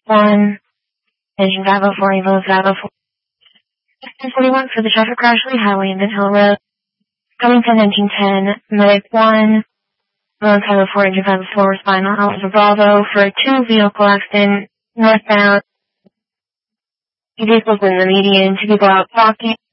1, engine 504, Evo 504. 41 for the traffic crash, Lee Highway, Indian Hill Road. Covington, engine 10, medic 1, Road 504, engine 504, respond on Alpha Bravo for a 2-vehicle accident, northbound. 2 vehicles in the median, 2 people out walking.